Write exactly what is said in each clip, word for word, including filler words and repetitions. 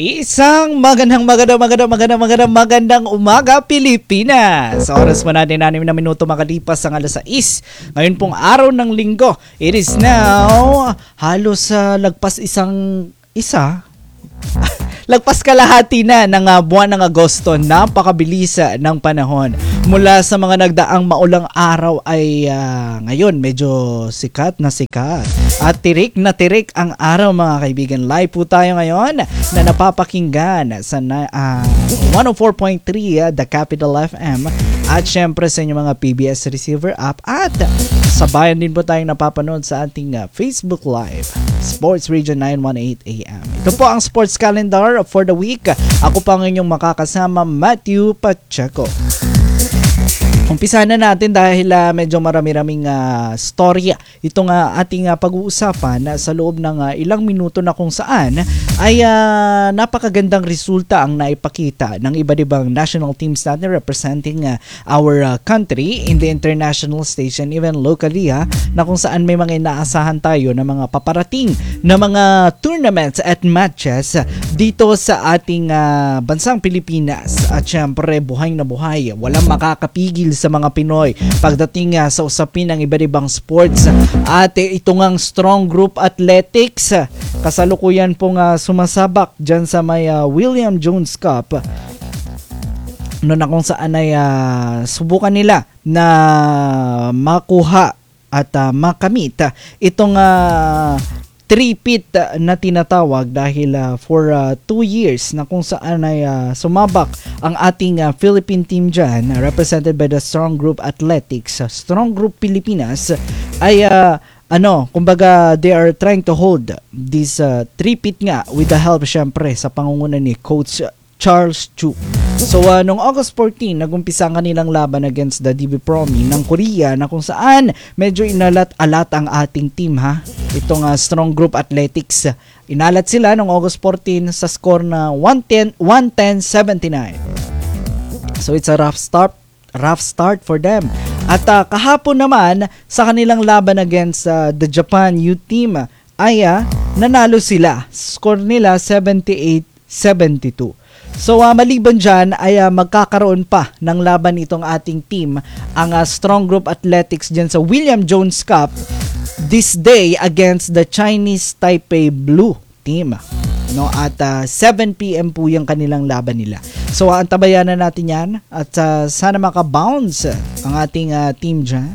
Isang magandang magandang magandang magandang magandang magandang umaga Pilipinas. Sa oras mo natin anim na minuto makalipas ang alas sais. Ngayon pong araw ng linggo. It is now halos uh, lagpas isang isa lagpas kalahati na ng uh, buwan ng Agosto. Napakabilis uh, ng panahon. Mula sa mga nagdaang maulang araw ay uh, ngayon medyo sikat na sikat. At tirik na tirik ang araw mga kaibigan. Live po tayo ngayon na napapakinggan sa uh, one oh four point three uh, The Capital F M. At syempre sa inyong mga P B S receiver app. At sabayan din po tayong napapanood sa ating uh, Facebook Live. Sports Region nine eighteen A M. Ito po ang sports calendar for the week. Ako pa ang inyong makakasama, Matthew Pacheco. Umpisa na natin dahil uh, medyo marami-raming uh, storya itong uh, ating uh, pag-uusapan uh, sa loob ng uh, ilang minuto na kung saan ay uh, napakagandang resulta ang naipakita ng iba't ibang national teams natin representing uh, our uh, country in the international stage and even locally ha, na kung saan may mga inaasahan tayo na mga paparating na mga tournaments at matches uh, dito sa ating uh, bansang Pilipinas. At syempre buhay na buhay, walang makakapigil sa mga Pinoy pagdating uh, sa usapin ng iba't ibang sports. At uh, ito ngang strong group athletics uh, kasalukuyan pong uh, sumasabak dyan sa may uh, William Jones Cup no, na kung saan ay uh, subukan nila na makuha at uh, makamit uh, itong uh, three-peat na tinatawag dahil uh, for uh, two years na kung saan ay uh, sumabak ang ating uh, Philippine team dyan, uh, represented by the Strong Group Athletics. Uh, Strong Group Pilipinas ay uh, ano, kumbaga they are trying to hold this uh, three-peat nga with the help syempre sa pangunguna ni Coach Charles Chu. So uh, noong August fourteen, nagumpisa ang kanilang laban against the D B Promi ng Korea na kung saan medyo inalat-alat ang ating team ha. Itong uh, Strong Group Athletics. Inalat sila noong August fourteen sa score na one ten seventy-nine. So it's a rough start, rough start for them. At uh, kahapon naman sa kanilang laban against uh, the Japan U team ay uh, nanalo sila. Score nila seventy-eight seventy-two. So uh, maliban dyan ay uh, magkakaroon pa ng laban itong ating team, ang uh, Strong Group Athletics dyan sa William Jones Cup this day against the Chinese Taipei Blue team. No, at uh, seven p.m. po yung kanilang laban nila. So uh, antabayan na natin yan at uh, sana makabounce ang ating uh, team dyan.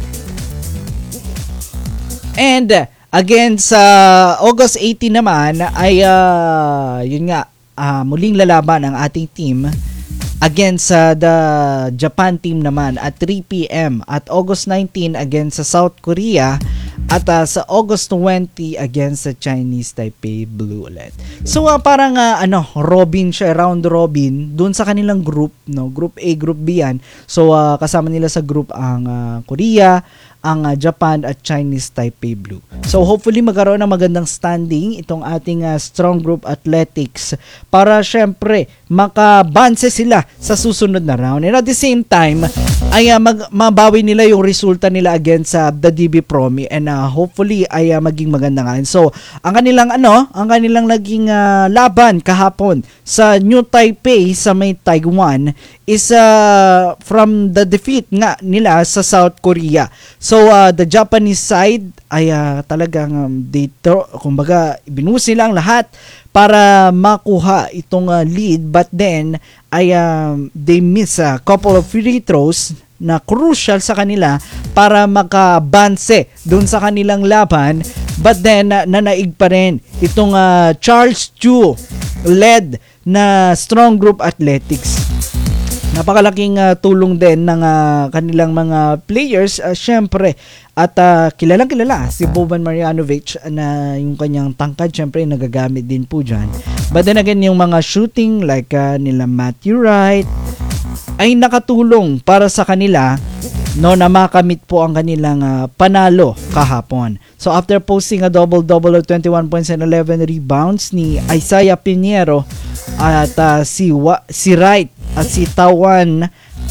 And uh, against uh, August eighteenth naman ay uh, yun nga, Uh, muling lalaban ang ating team against uh, the Japan team naman at three p.m. at August nineteenth against sa South Korea at uh, sa August twentieth against sa Chinese Taipei Blue ulit. So uh, parang uh, ano, robin siya, round robin doon sa kanilang group, no? Group A, Group B yan. So uh, kasama nila sa group ang uh, Korea, ang uh, Japan at Chinese Taipei Blue. So hopefully magkaroon ng magandang standing itong ating uh, Strong Group Athletics para syempre makabanse sila sa susunod na round. And at the same time ay uh, mag- mabawi nila yung resulta nila against uh, the D B Promi and uh, hopefully ay uh, maging maganda nga. So ang kanilang ano, ang kanilang naging uh, laban kahapon sa New Taipei sa may Taiwan is uh, from the defeat nga nila sa South Korea. So uh, the Japanese side ay uh, talagang um, dito, kumbaga binuhos nila ang lahat para makuha itong uh, lead, but then ay um, they miss a couple of free throws na crucial sa kanila para makabanse doon sa kanilang laban, but then uh, nanaig pa rin itong uh, Charles Chu led na Strong Group Athletics. Napakalaking uh, tulong din ng uh, kanilang mga players, uh, syempre, at uh, kilalang kilala si Boban Marjanovic na yung kanyang tangkad syempre nagagamit din po dyan. But then again, yung mga shooting like uh, nila Matthew Wright ay nakatulong para sa kanila no, na makamit po ang kanilang uh, panalo kahapon. So after posting a double-double of twenty-one points and eleven rebounds ni Isaiah Pinheiro at uh, si, Wa- si Wright at si Tawan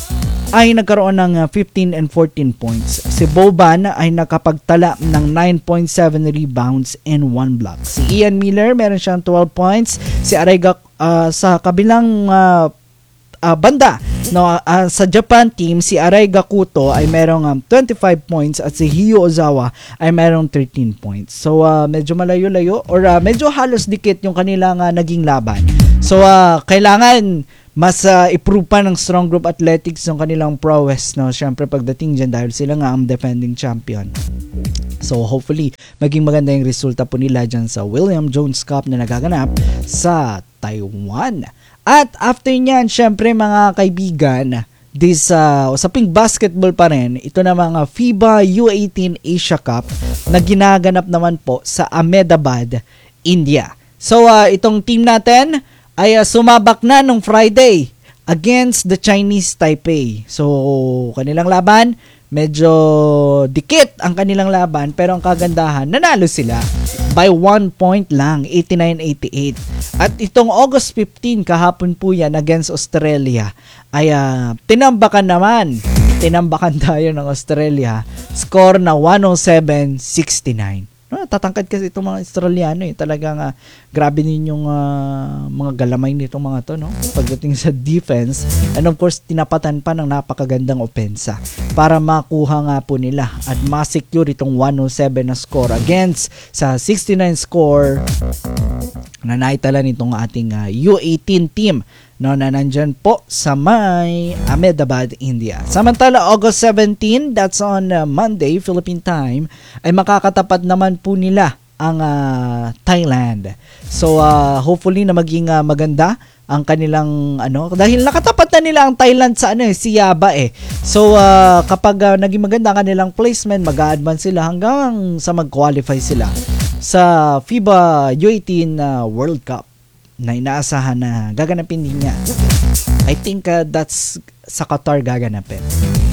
ay nagkaroon ng uh, fifteen and fourteen points. Si Boban ay nakapagtala ng nine point seven rebounds and one block. Si Ian Miller meron siyang twelve points. Si Araiga uh, sa kabilang uh, uh, banda no, uh, sa Japan team, si Arai Gakuto ay merong um, twenty-five points at si Hyo Ozawa ay merong thirteen points. So uh, medyo malayo-layo or uh, medyo halos dikit yung kanilang uh, naging laban. So uh, kailangan mas uh, improve pa ng Strong Group Athletics yung kanilang prowess, no? Syempre pagdating dyan dahil sila nga ang defending champion. So hopefully maging maganda yung resulta po nila dyan sa William Jones Cup na nagaganap sa Taiwan. At after nyan, syempre mga kaibigan, this uh, usaping basketball pa rin, ito na mga FIBA U eighteen Asia Cup na ginaganap naman po sa Ahmedabad, India. So uh, itong team natin ay uh, sumabak na nung Friday against the Chinese Taipei. So kanilang laban, medyo dikit ang kanilang laban, pero ang kagandahan, nanalo sila by one point lang, eighty-nine eighty-eight. At itong August fifteenth, kahapon po yan against Australia, ay uh, tinambakan naman. Tinambakan tayo ng Australia. Score na one oh seven sixty-nine. No, tatangkad kasi itong mga Australiano eh. Talagang uh, grabe din yung uh, mga galamay nitong mga to, no? Pagdating sa defense. And of course, tinapatan pa ng napakagandang opensa para makuha nga po nila at ma-secure itong one oh seven na score against sa sixty-nine score na naitala nitong ating uh, U eighteen team, no, na nandyan po sa may Ahmedabad, India. Samantala, August seventeenth, that's on uh, Monday, Philippine time, ay makakatapat naman po nila ang uh, Thailand. So, uh, hopefully na maging uh, maganda ang kanilang ano, dahil nakatapat na nila ang Thailand sa ano eh, si Yaba eh. So, uh, kapag uh, naging maganda ang kanilang placement, mag-a-advance sila hanggang sa mag-qualify sila sa FIBA U eighteen uh, World Cup na inaasahan na gaganapin din niya. I think uh, that's sa Qatar gaganapin.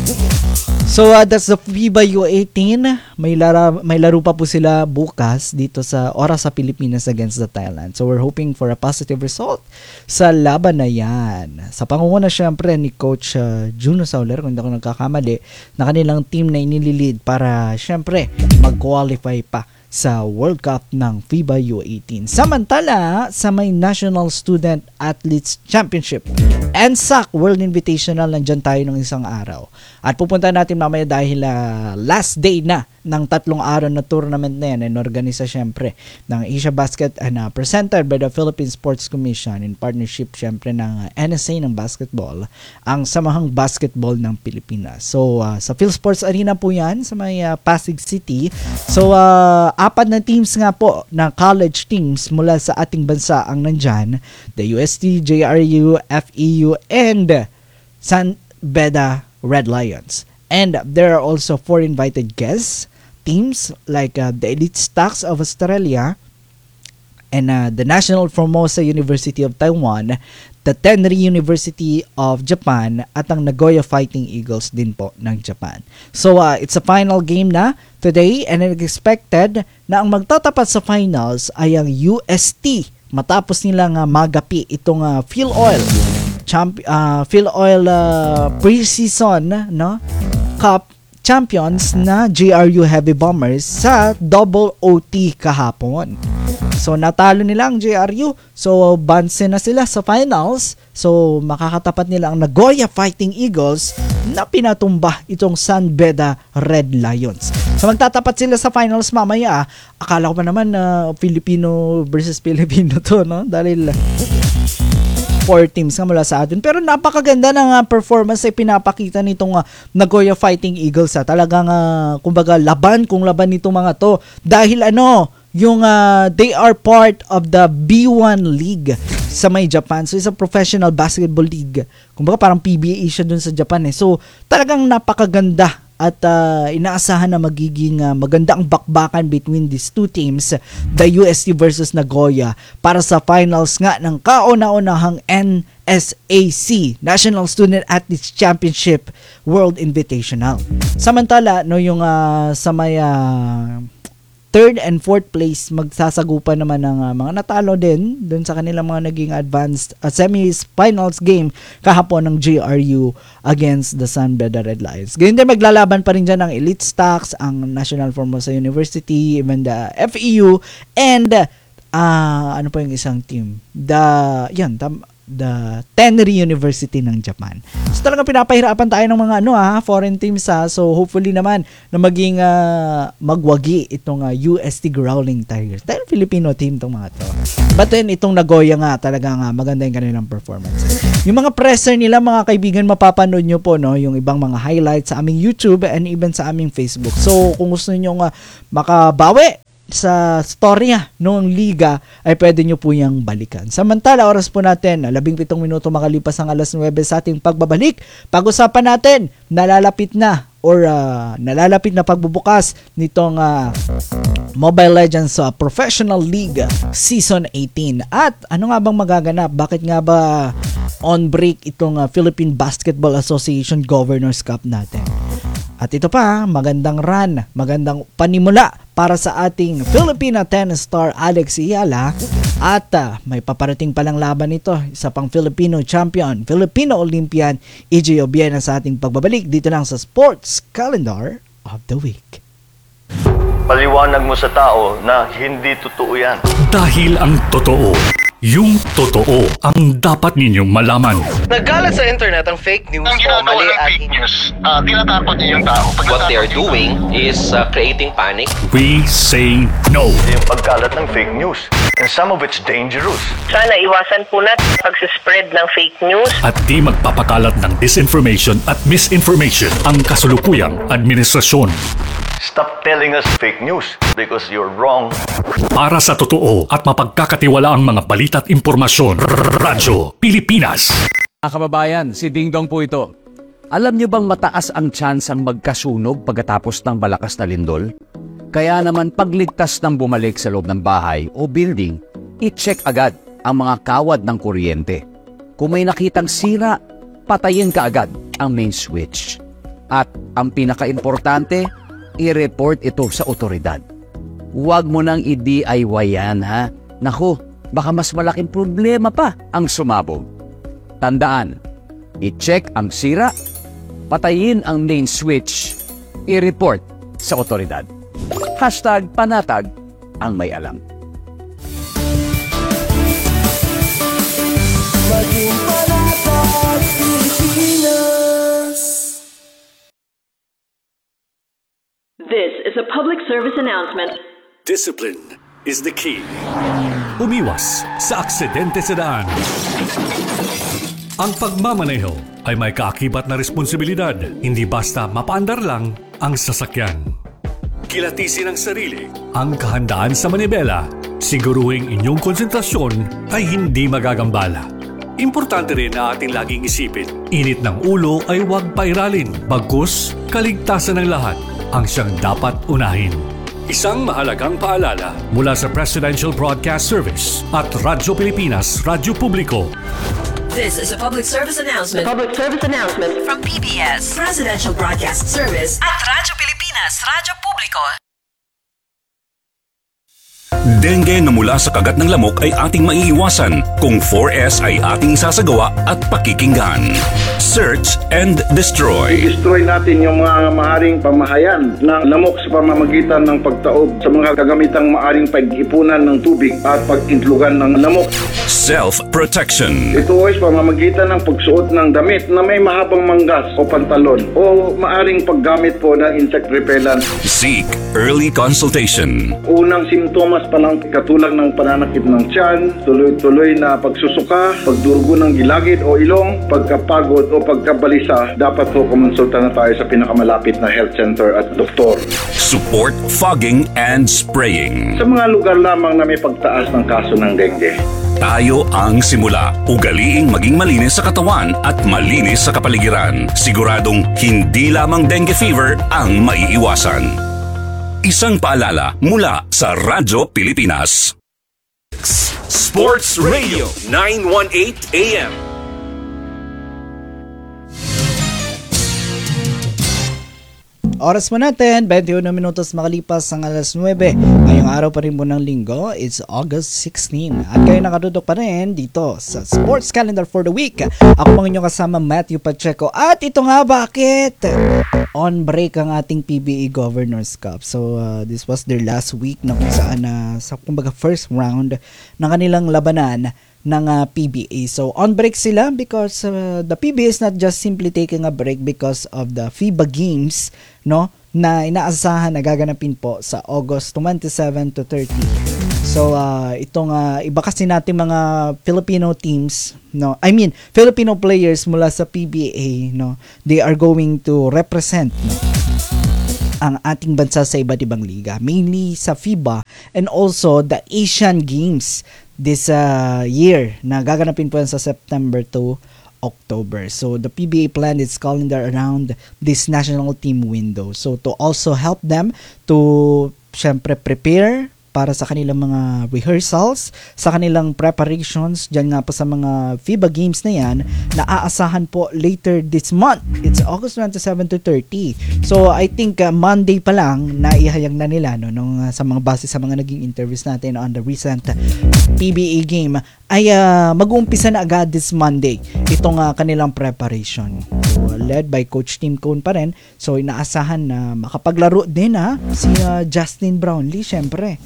So uh, that's the FIBA U eighteen. May, lara, may laro pa po sila bukas dito sa oras sa Pilipinas against the Thailand. So we're hoping for a positive result sa laban na yan. Sa pangunguna syempre ni Coach uh, Juno Sauler, kung hindi ako nagkakamali, na kanilang team na inililid para syempre mag-qualify pa sa World Cup ng FIBA U eighteen. Samantala, sa may National Student Athletes Championship N S A C World Invitational, nandyan tayo ng isang araw. At pupunta natin mamaya dahil uh, last day na ng tatlong araw na tournament na yan, and organisa syempre ng Asia Basket and uh, presented by the Philippine Sports Commission in partnership syempre ng uh, N S A ng basketball, ang Samahang Basketball ng Pilipinas. So uh, sa PhilSports Arena po yan sa may uh, Pasig City. So uh, apat na teams nga po na college teams mula sa ating bansa ang nandyan: the U S T, J R U, F E U, and San Beda Red Lions. And there are also four invited guests teams like uh, the Elite Stacks of Australia and uh, the National Formosa University of Taiwan, the Tenri University of Japan, at ang Nagoya Fighting Eagles din po ng Japan. So uh, it's a final game na today, and expected na ang magtatapat sa finals ay ang U S T matapos nilang uh, magapi itong uh, Phil Oil Champ uh, Phil Oil uh, preseason no Cup champions na J R U Heavy Bombers sa double O T kahapon. So natalo nila ang J R U, so banse na sila sa finals. So makakatapat nila ang Nagoya Fighting Eagles na pinatumba itong San Beda Red Lions. So magtatapat sila sa finals mamaya. Akala ko pa naman na uh, Filipino versus Filipino to, no? Dahil four teams nga mula sa atin. Pero napakaganda ng uh, performance ay pinapakita nitong uh, Nagoya Fighting Eagles. Ha. Talagang, uh, kumbaga, laban kung laban nitong mga to. Dahil ano, yung uh, they are part of the B one League sa may Japan. So, it's a professional basketball league. Kumbaga, parang P B A siya dun sa Japan. Eh. So, talagang napakaganda. At uh, inaasahan na magiging uh, maganda ang bakbakan between these two teams, the U S T versus Nagoya, para sa finals nga ng kauna-unahang N S A C, National Student Athletes Championship World Invitational. Samantala, no, yung uh, sa may uh, third and fourth place magsasagupan naman ng uh, mga natalo din dun sa kanilang mga naging advanced uh, semi-finals game kahapon ng J R U against the San Beda Red Lions. Ganyan din maglalaban pa rin dyan ang Elite Stocks, ang National Formosa University, even the F E U, and uh, ano pa yung isang team? The, yan, tam, the Tenri University ng Japan. So talaga pinapahirapan tayo ng mga ano ah, foreign teams ha. So hopefully naman na maging uh, magwagi itong uh, U S T Growling Tigers. Dahil Filipino team itong mga to. But then itong Nagoya nga talaga nga maganda yung kanilang performance. Yung mga presser nila mga kaibigan mapapanood nyo po no, yung ibang mga highlights sa aming YouTube and even sa aming Facebook. So kung gusto niyo uh, makabawi sa storya noong liga ay pwede nyo po yung balikan. Samantala, oras po natin, labing pitong minuto makalipas ang alas nuwebe sa ating pagbabalik. Pag-usapan natin, nalalapit na or uh, nalalapit na pagbubukas nitong uh, Mobile Legends uh, Professional League Season eighteen. At ano nga bang magaganap? Bakit nga ba on break itong uh, Philippine Basketball Association Governors Cup natin? At ito pa, magandang run, magandang panimula para sa ating Filipina tennis star Alex Iyala. At uh, may paparating palang laban ito, isa pang Filipino champion, Filipino Olympian, E J Obiena sa ating pagbabalik dito lang sa Sports Calendar of the Week. Paliwanag mo sa tao na hindi totoo yan. Dahil ang totoo, yung totoo ang dapat ninyong malaman. Nagkalat sa internet ang fake news ang o ginagawa mali ng at fake news, uh, tinatapon niyo yung tao. What they are doing is uh, creating panic. We say no. Yung pagkalat ng fake news. And some of it's dangerous. Sana iwasan po natin pag-spread ng fake news. At di magpapakalat ng disinformation at misinformation ang kasulukuyang administrasyon. Stop telling us fake news because you're wrong. Para sa totoo at mapagkakatiwala ang mga balita at impormasyon, Radyo Pilipinas. Mga kababayan, si Ding Dong po ito. Alam niyo bang mataas ang tsansang magkasunog pagkatapos ng malakas na lindol? Kaya naman pagligtas ng bumalik sa loob ng bahay o building, i-check agad ang mga kawad ng kuryente. Kung may nakitang sira, patayin ka agad ang main switch. At ang pinaka-importante, i-report ito sa otoridad. Huwag mo nang i-D I Y yan ha. Naku, baka mas malaking problema pa ang sumabog. Tandaan, i-check ang sira, patayin ang main switch, i-report sa otoridad. Hashtag panatag ang may alam. Maging panatag Pilipinas. This is a public service announcement. Discipline is the key. Umiwas sa aksidente sa daan. Ang pagmamaneho ay may kaakibat na responsibilidad, hindi basta mapaandar lang ang sasakyan. Kilatisin ang sarili, ang kahandaan sa manibela, siguruhing inyong konsentrasyon ay hindi magagambala. Importante rin na ating laging isipin, init ng ulo ay huwag pairalin, bagkus kaligtasan ng lahat ang siyang dapat unahin. Isang mahalagang paalala mula sa Presidential Broadcast Service at Radyo Pilipinas, Radyo Publiko. This is a public service announcement. Public service announcement From P B S, Presidential Broadcast Service at Radyo Pilipinas, Radyo Publiko. Dengue na mula sa kagat ng lamok ay ating maiiwasan kung four S ay ating isasagawa at pakikinggan. Search and destroy. Destroy natin yung mga maaring pamahayan ng lamok sa pamamagitan ng pagtaob sa mga kagamitang maaring pag-ipunan ng tubig at pag-intlugan ng lamok. Self-protection. Ito ay pamamagitan ng pagsuot ng damit na may mahabang manggas o pantalon o maaring paggamit po ng insect repellent. Seek early consultation. Unang simptomas pa lang katulad ng pananakit ng tiyan, tuloy-tuloy na pagsusuka, pagdurugo ng gilagid o ilong, pagkapagod o pagkabalisa, dapat po kumonsulta na tayo sa pinakamalapit na health center at doktor. Support fogging and spraying. Sa mga lugar lamang na may pagtaas ng kaso ng dengue. Tayo ang simula. Ugaliing maging malinis sa katawan at malinis sa kapaligiran. Siguradong hindi lamang dengue fever ang maiiwasan. Isang paalala mula sa Radyo Pilipinas. Sports Radio nine eighteen A M. Oras mo natin, twenty-one minutos makalipas ang alas nuwebe. Ngayong araw pa rin po ng linggo, it's August sixteenth. At kayo nakatutok pa rin dito sa Sports Calendar for the Week. Ako mga inyong kasama, Matthew Pacheco. At ito nga, bakit? On break ang ating P B A Governors Cup. So, uh, this was their last week na kung saan, uh, sa kumbaga first round ng kanilang labanan ng uh, P B A. So, on break sila because uh, the P B A is not just simply taking a break because of the FIBA Games, no, na inaasahan na gaganapin po sa August twenty-seven to thirty. So, uh, itong uh, iba kasi natin mga Filipino teams, no, I mean, Filipino players mula sa P B A, no, they are going to represent, no, ang ating bansa sa iba't ibang liga, mainly sa FIBA and also the Asian Games this uh, year na gaganapin po yan sa September to October. So the P B A planned its calendar around this national team window. So to also help them to syempre prepare para sa kanilang mga rehearsals, sa kanilang preparations, dyan nga po sa mga FIBA Games na yan, na aasahan po later this month. It's August twenty-seven to thirty. So, I think uh, Monday pa lang, naihayag na nila, no, nung, uh, sa mga base sa mga naging interviews natin on the recent P B A game, ay uh, mag-uumpisa na agad this Monday itong uh, kanilang preparation. So, led by Coach Tim Cone pa rin. So, inaasahan na makapaglaro din ha, si uh, Justin Brownlee, syempre.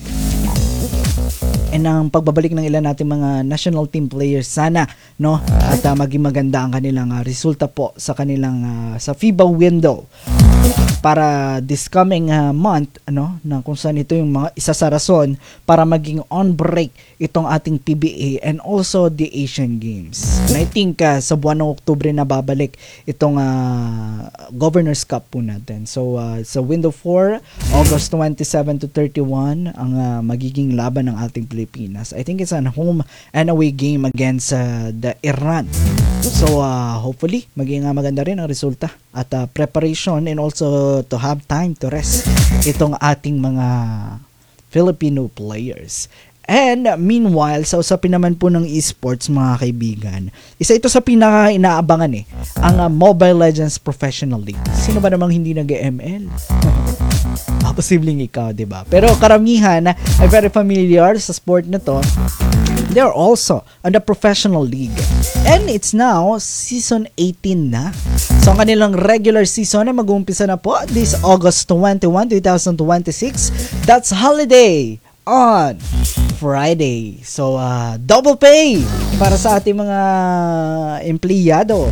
And ang pagbabalik ng ilan natin mga national team players sana, no, at uh, maging maganda ang kanilang uh, resulta po sa kanilang uh, sa FIBA window para this coming uh, month, ano, na kung saan ito yung mga isa sa rason para maging on break itong ating P B A and also the Asian Games. And I think uh, sa buwan ng Oktubre na babalik itong uh, Governors Cup po natin. So uh, sa window four, August twenty-seven to thirty-one ang uh, magiging laban ng ating Pilipinas. I think it's an home and away game against uh, the Iran. So uh, hopefully maging uh, maganda rin ang resulta at uh, preparation and also to have time to rest itong ating mga Filipino players. And meanwhile, sa usapin naman po ng esports mga kaibigan, isa ito sa pinaka inaabangan eh, ang uh, Mobile Legends Professional League. Sino ba namang hindi nag-M L? Ah, posibleng ikaw, diba? Pero karamihan ay very familiar sa sport na to. They're also on the professional league. And it's now season eighteen na. So ang kanilang regular season ay mag-uumpisa na po this August twenty-first, twenty twenty-six. That's holiday on Friday. So uh, double pay para sa ating mga empleyado.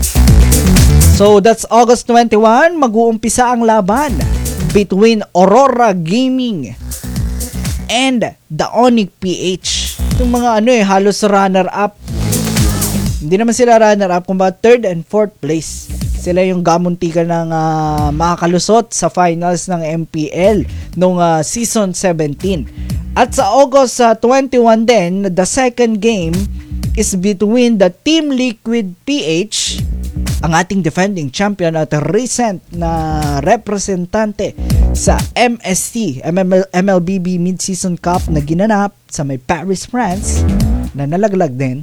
So that's August twenty-first, mag-uumpisa ang laban between Aurora Gaming and the Onyx P H. Itong mga ano eh, halos runner-up. Hindi naman sila runner-up, kumbaga third and fourth place. Sila yung gamuntikan ng uh, makakalusot sa finals ng M P L nung uh, season seventeen. At sa August uh, twenty-first din, the second game is between the Team Liquid P H, ang ating defending champion at recent na representante sa M S T, M L B B Mid-Season Cup na ginanap sa may Paris, France, na nalaglag din.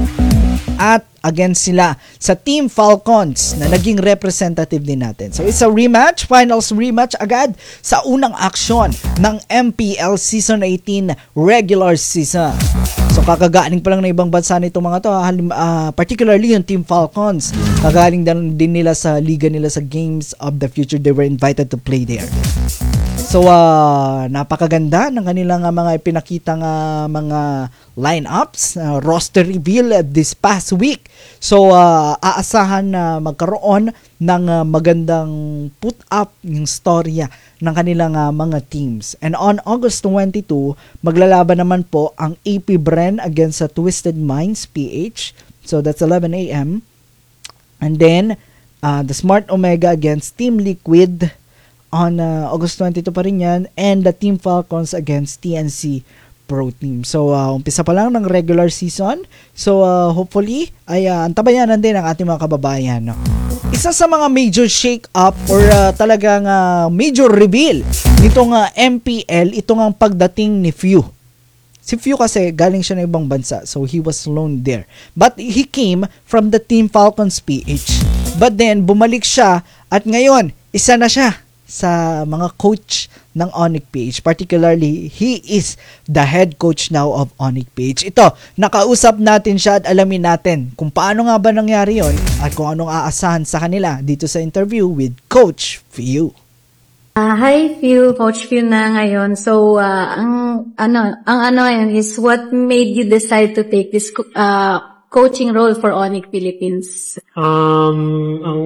At against sila sa Team Falcons na naging representative din natin. So it's a rematch, finals rematch agad sa unang aksyon ng M P L Season eighteen regular season. So kakagaling pa lang na ibang bansa nito mga to, uh, particularly yung Team Falcons. Kagaling din nila sa liga nila sa Games of the Future. They were invited to play there. So uh, napakaganda ng kanilang uh, mga ipinakitang uh, mga lineups, uh, roster reveal uh, this past week. So uh, aasahan na uh, magkaroon ng uh, magandang put up yung storya ng kanilang uh, mga teams. And on August twenty-second, maglalaban naman po ang A P Bren against sa uh, Twisted Minds P H. So that's eleven a.m. And then uh, the Smart Omega against Team Liquid on uh, August twenty-second pa rin yan, and the Team Falcons against T N C Pro Team. So, uh, umpisa pa lang ng regular season. So, uh, hopefully, ay uh, antabayanan din ang ating mga kababayan. No? Isa sa mga major shake-up or uh, talagang uh, major reveal nitong uh, M P L, itong ang pagdating ni Few. Si Few kasi galing siya ng ibang bansa, so he was loaned there. But he came from the Team Falcons P H. But then, bumalik siya at ngayon, isa na siya sa mga coach ng Onyx P H. Particularly, he is the head coach now of Onyx P H. Ito, nakausap natin siya at alamin natin kung paano nga ba nangyari yon at kung anong aasahan sa kanila dito sa interview with Coach Fiu. Uh, hi, Phil. Coach Phil na ngayon. So, uh, ang ano, ang ano ngayon is what made you decide to take this uh, coaching role for Onyx Philippines? Um, ang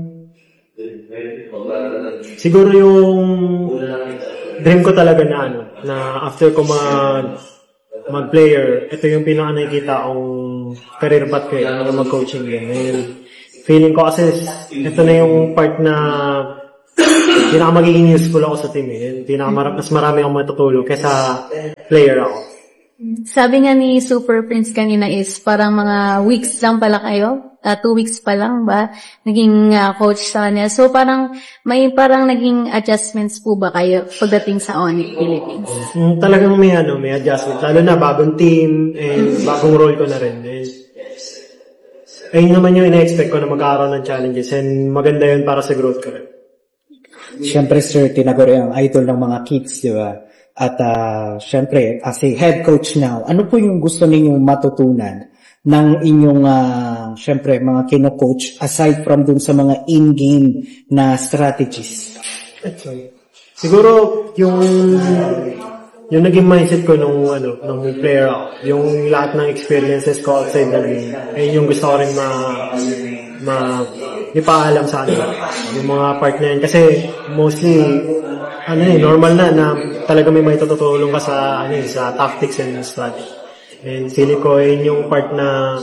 siguro yung dream ko talaga na ano, na after ko mag mag-player, ito yung pinaka nakikita kong career path ko eh, na mag-coaching din. And feeling ko kasi ito na yung part na pinaka magiging useful ako sa team eh. Pinaka mar- mas marami akong matutulong kaysa player ako. Sabi nga ni Super Prince kanina is parang mga weeks lang pala kayo, uh, two weeks pa lang ba, naging uh, coach sa kanya. So parang may parang naging adjustments po ba kayo pagdating sa Onyx Philippines? Mm, talagang may ano, may adjustment. Lalo na bagong team, and bagong role ko na rin. Eh, ayun naman yung ina-expect ko na magkakaroon ng challenges and maganda yun para sa growth ko rin. Siyempre sir, tinaguri ang idol ng mga kids, di ba? At uh, siyempre, as a head coach now, ano po yung gusto ninyong matutunan ng inyong, uh, siyempre, mga kino-coach aside from dun sa mga in-game na strategies? Siguro, yung yung naging mindset ko nung, ano, nung player ako, yung lahat ng experiences ko outside the game, ay yung gusto ko rin ma, ma, ipaalam sa kanila. Yung mga part na yun. Kasi, mostly, ano eh, normal na na talaga may maitutulong ka sa ano eh, sa tactics and strategy. And feeling ko yun yung part na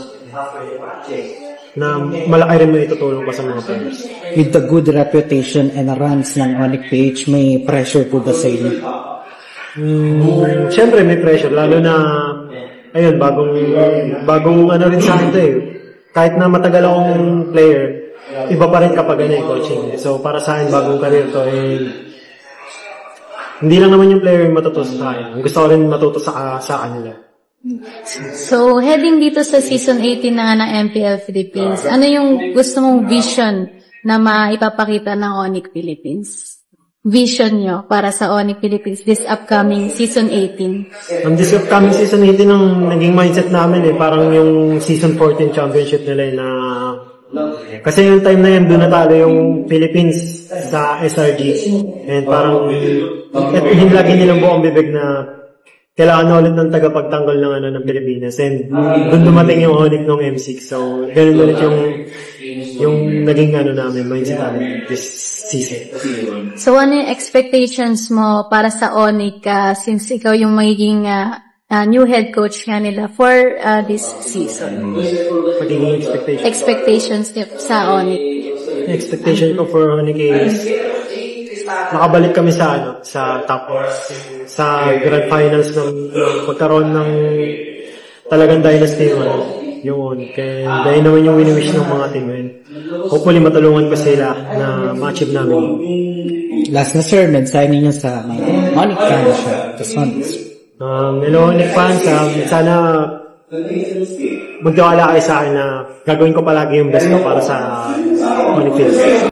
na malaki rin maitutulong ka sa mga players. With the good reputation and runs ng Onyx P H, may pressure po ba sa inyo? Mm, Siyempre may pressure, lalo na ayun, bagong bagong ano rin sa akin to eh. Kahit na matagal akong player, iba pa rin kapag ano yung coaching. So para sa akin, bagong career to eh, hindi lang naman yung player yung matuto sa akin. Gusto ko rin matuto sa, sa kanila. So, heading dito sa season eighteen na ng M P L Philippines, ano yung gusto mong vision na maipapakita ng Onyx Philippines? Vision nyo para sa Onyx Philippines this upcoming season eighteen? Ang this upcoming season eighteen ang naging mindset namin eh. Parang yung season fourteen championship nila eh, na kasi yung time na yun, doon natalo yung Philippines sa S R G. And parang, yung lagi nilang buong bibig na kailangan na ulit ng tagapagtanggol ng, ano, ng Pilipinas. And doon dumating yung Onyx ng M six. So, ganun ulit yung, yung naging ano namin, mindset namin this season. So, ano yung expectations mo para sa Onyx uh, since ikaw yung magiging uh, Uh, new head coach nga nila for uh, this season? Pagiging expectations. Expectations sa Onyx. Expectation ko for Onyx is makabalik kami sa ano, sa top sa grand finals ng pagkaroon ng talagang dynasty mo yung Onyx. Kaya dahil naman yung wini-wish ng mga team yun. Hopefully matulungan ko sila na ma-achieve namin. Last na sir, nag-sign niyo sa mga Onyx fans siya. Just once. Um, hello, Onyx fans. Um, sana magtiwala kayo sa akin na gagawin ko palagi yung best ko para sa Onyx Philippines.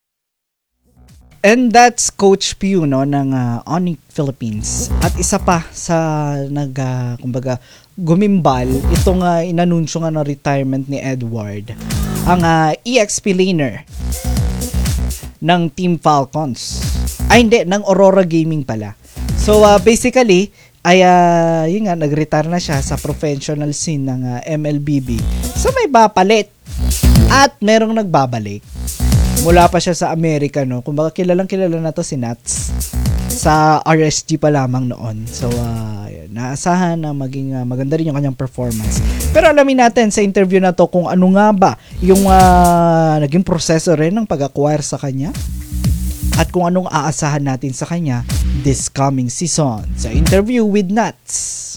And that's Coach Piu, no, ng uh, Onyx Philippines. At isa pa sa nag, uh, kumbaga, gumimbal, itong uh, inanunsyo nga ng retirement ni Edward, ang uh, E X P laner ng Team Falcons. Ay, hindi, ng Aurora Gaming pala. So, uh, basically, ay uh, yun nga, nag-retire na siya sa professional scene ng uh, M L B B. So may bapalit at merong nagbabalik. Mula pa siya sa Amerika, no? Kumbaga kilalang kilala na to si Nats sa R S G pa lamang noon. So uh, yun, naasahan na maging uh, maganda rin yung kanyang performance. Pero alamin natin sa interview na to kung ano nga ba yung uh, naging proseso rin ng pag-acquire sa kanya at kung anong aasahan natin sa kanya this coming season. Sa interview with Nats.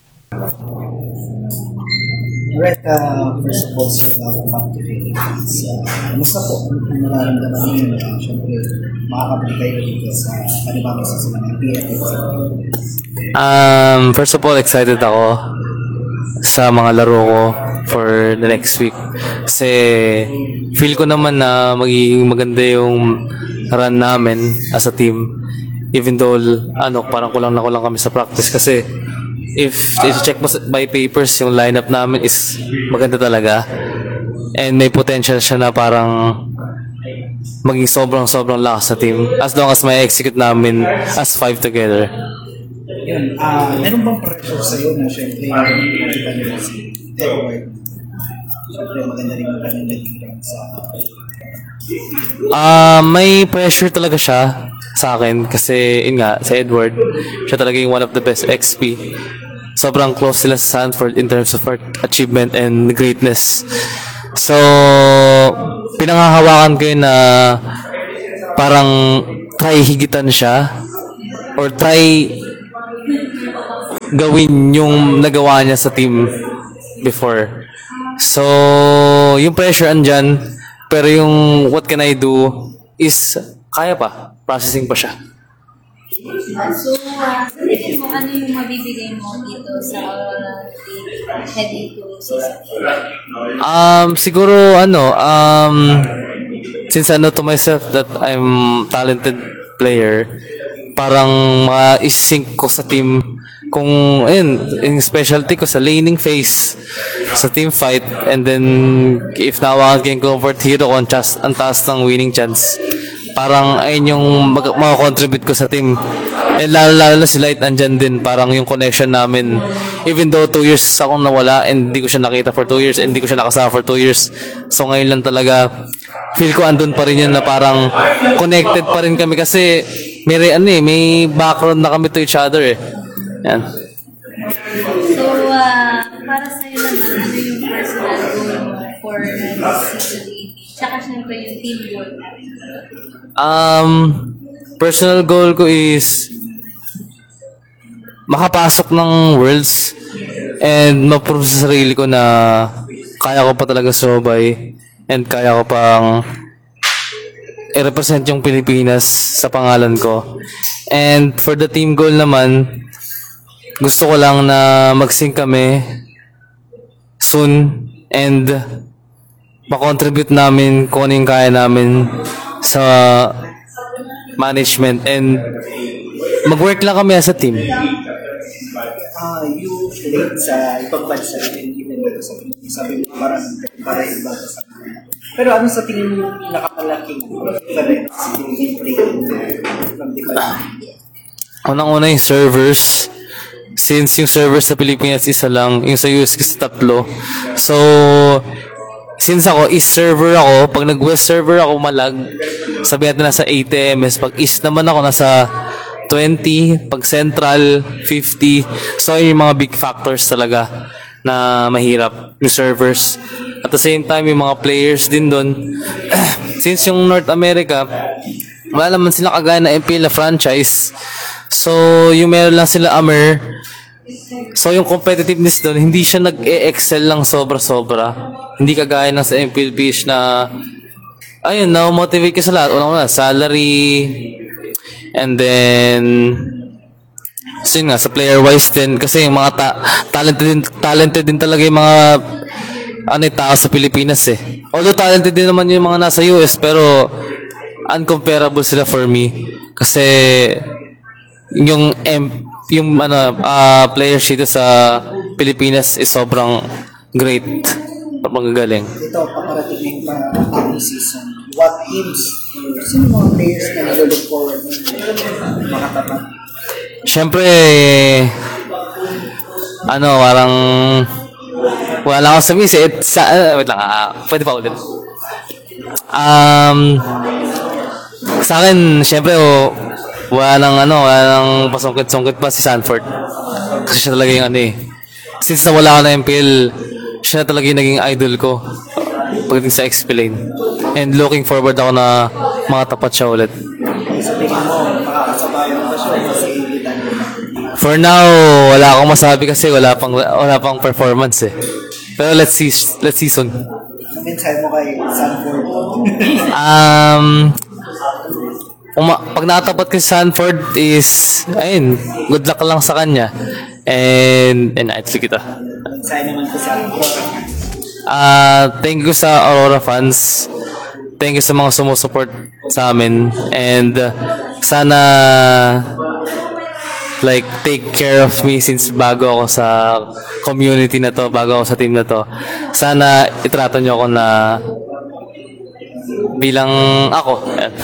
Alright, uh, first of all, sir, welcome back to Philippines. Uh, kamusta po? Ano po nararamdaman ninyo? Uh, Siyempre, makakabili kayo dito sa panibagong season ng M P L Philippines. Um, first of all, excited ako sa mga laro ko for the next week. Kasi feel ko naman na magiging maganda yung run namin as a team. Even though, ano, parang kulang na kulang kami sa practice. Kasi, if, if check mo by papers, yung lineup namin is maganda talaga. And may potential siya na parang maging sobrang-sobrang lakas sa team. As long as may execute namin as five together. Yun, ah, meron bang pressure sa'yo na syempre, makita nila si Edward? Syempre, maganda rin maganda naging rank sa... Ah, may pressure talaga siya sa akin kasi yun nga, si Edward, siya talaga yung one of the best X P. Sobrang close sila sa Sanford in terms of art, achievement and greatness. So, pinanghahawakan ko yun na parang try higitan siya or try gawin yung nagawa niya sa team before. So, yung pressure andyan, pero yung what can I do is kaya pa, processing pa siya. So, uh, sa tingin mo, ano yung mabibigay mo dito sa uh, heading to season? Um, siguro, ano, um, since I know to myself that I'm talented player, parang ma-sync ko sa team kung, ayun, yung specialty ko sa laning phase, sa team fight, and then, if nawakan ko yung comfort hero ko, ang, chas, ang taas ng winning chance. Parang ayun yung mag- mag-contribute ko sa team. And lalo-lalo na si Light andyan din. Parang yung connection namin. Even though two years akong nawala and hindi ko siya nakita for two years and hindi ko siya nakasama for two years. So ngayon lang talaga feel ko andun pa rin yun na parang connected pa rin kami kasi may, ano eh, may background na kami to each other eh. Yan. So, uh, para sa'yo naman, ano yung personal goal mo for uh, season eight? Tsaka syempre yung team goal. Um, personal goal ko is makapasok ng Worlds and ma-prove sa sarili ko na kaya ko pa talaga sumabay and kaya ko pang i-represent yung Pilipinas sa pangalan ko. And for the team goal naman, gusto ko lang na mag-sync kami soon and ma-contribute namin kung ano yung kaya namin sa management and mag-work lang kami as a team. Ah, uh, you relate sa ibang bansa and even dito sa Pilipinas. Sabi mo parang para iba sa kanila. Pero ano sa tingin mo pinakamalaking difference yung play from different? Unang-una yung servers. Since yung servers sa Pilipinas isa lang, yung sa U S kasi tatlo. So, since ako East server ako, pag nag-West server ako malag, sabihin natin nasa eighty M S. Pag East naman ako nasa twenty, pag Central fifty. So yung mga big factors talaga na mahirap yung servers. At the same time yung mga players din doon. Since yung North America, wala naman sila kagaya na M P L na franchise. So yung meron lang sila Amer. So yung competitiveness doon, hindi siya nag-e-excel lang sobra-sobra. Hindi kagaya ng sa M P L P H na ayun, na-motivate ka sa lahat. Unang-una, salary, and then so yun nga, sa player-wise din, kasi yung mga ta- talented, din, talented din talaga yung mga ano yung tao sa Pilipinas eh. Although talented din naman yung mga nasa U S, pero uncomparable sila for me. Kasi yung M yung ano uh, players dito sa Pilipinas is sobrang great. Sobrang galing. Ito, paparating na yung parang season. What teams, sino mga players na nilolook forward mo makatapat? Siyempre, ano, parang wala lang ako sabihin. Sa, sa, uh, wait lang, uh, pwede pa ulit. Um, sa akin, siyempre, oh, wala nang ano, wala nang pasungkit-sungkit pa si Sanford. Kasi siya talaga yung ano eh. Since nawala ako na M P L, siya na talaga yung naging idol ko pagdating sa X P lane. And looking forward ako na makatapat siya ulit. Sa tingin mo, makakasabayan pa siya kasi for now, wala akong masabi kasi wala pang wala pang performance eh. Pero let's see, let's see soon. Ano mensahe mo kay Sanford? um, uma, pag nakatapat kay Sanford is, ayun, good luck lang sa kanya. And, and I'd sige ito. Mensahe naman ko sa Aurora. Uh, thank you sa Aurora fans. Thank you sa mga sumusupport sa amin. And uh, sana like take care of me since bago ako sa community na to, bago ako sa team na to. Sana itrato niyo ako na bilang ako.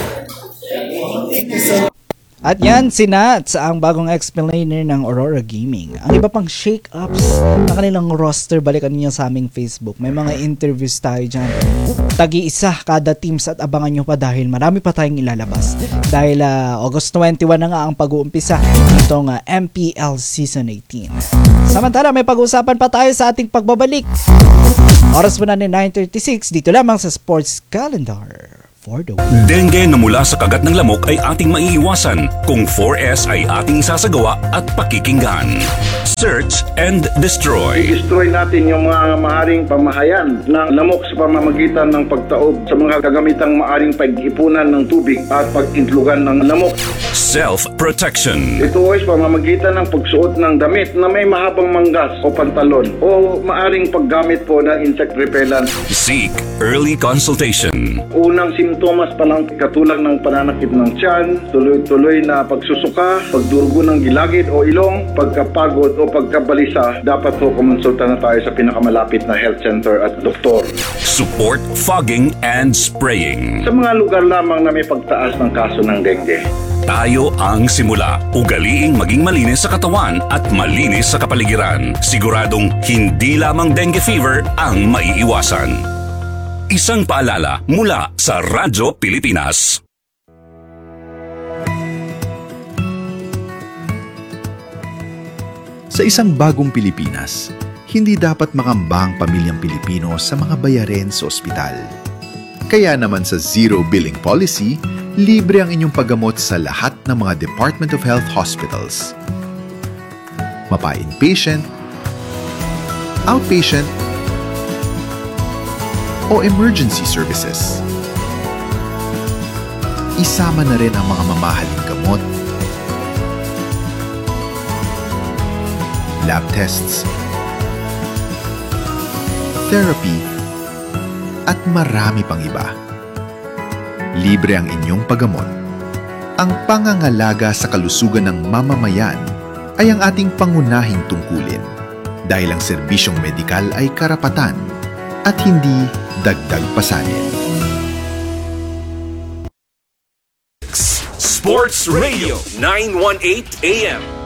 At yan, si Nats, ang bagong explainer ng Aurora Gaming. Ang iba pang shake-ups na kanilang roster, balikan niyo sa aming Facebook. May mga interviews tayo dyan. Tagi-isa kada teams at abangan nyo pa dahil marami pa tayong ilalabas. Dahil uh, August twenty-one na nga ang pag-uumpisa nitong uh, M P L Season eighteen. Samantala, may pag-uusapan pa tayo sa ating pagbabalik. Oras mo na ni nine thirty-six dito lamang sa Sports Calendar. Dengue na mula sa kagat ng lamok ay ating maiiwasan kung four S ay ating isasagawa at pakikinggan. Search and destroy. I-destroy natin yung mga maaring pamahayan ng lamok sa pamamagitan ng pagtaob sa mga kagamitang maaring pag-ipunan ng tubig at pag-intlugan ng lamok. Self-protection. Ito ay sa pamamagitan ng pagsuot ng damit na may mahabang manggas o pantalon o maaring paggamit po ng insect repellent. Seek early consultation. Unang simptomas pa lang katulad ng pananakit ng tiyan, tuloy-tuloy na pagsusuka, pagdurugo ng gilagid o ilong, pagkapagod o pagkabalisa, dapat po kumonsulta na tayo sa pinakamalapit na health center at doktor. Support fogging and spraying. Sa mga lugar lamang na may pagtaas ng kaso ng dengue. Tayo ang simula. Ugaliing maging malinis sa katawan at malinis sa kapaligiran. Siguradong hindi lamang dengue fever ang maiiwasan. Isang paalala mula sa Radyo Pilipinas. Sa isang bagong Pilipinas, hindi dapat makamba ang pamilyang Pilipino sa mga bayarin sa ospital. Kaya naman sa Zero Billing Policy, libre ang inyong paggamot sa lahat ng mga Department of Health hospitals. Mapa-inpatient, outpatient, o emergency services. Isama na rin ang mga mamahaling gamot, lab tests, therapy, at marami pang iba. Libre ang inyong paggamot. Ang pangangalaga sa kalusugan ng mamamayan ay ang ating pangunahing tungkulin dahil ang serbisyong medikal ay karapatan at hindi dagdag pasanin. Sports Radio nine eighteen A M